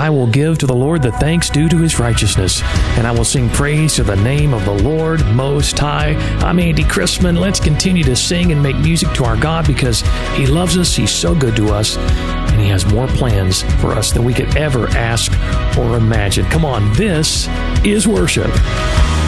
I will give to the Lord the thanks due to His righteousness, and I will sing praise to the name of the Lord Most High. I'm Andy Chrisman. Let's continue to sing and make music to our God because He loves us, He's so good to us, and He has more plans for us than we could ever ask or imagine. Come on, this is worship.